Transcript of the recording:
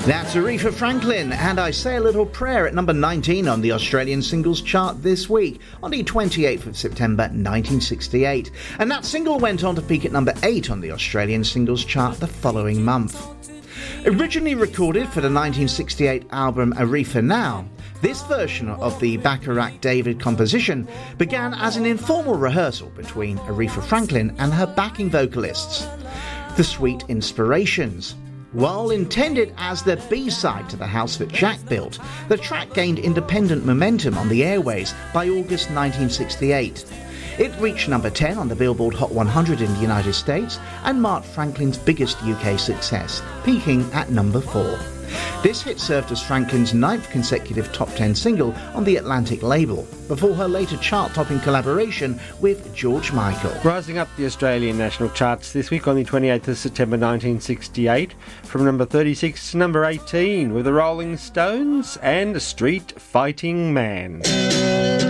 That's Aretha Franklin, and I Say a Little Prayer at number 19 on the Australian singles chart this week, on the 28th of September 1968. And that single went on to peak at number 8 on the Australian singles chart the following month. Originally recorded for the 1968 album Aretha Now, this version of the Bacharach David composition began as an informal rehearsal between Aretha Franklin and her backing vocalists, the Sweet Inspirations. While intended as the B-side to the house that Jack built, the track gained independent momentum on the airways by August 1968. It reached number 10 on the Billboard Hot 100 in the United States and marked Franklin's biggest UK success, peaking at number 4. This hit served as Franklin's 9th consecutive top 10 single on the Atlantic label, before her later chart-topping collaboration with George Michael. Rising up the Australian national charts this week on the 28th of September 1968, from number 36 to number 18, with the Rolling Stones and Street Fighting Man.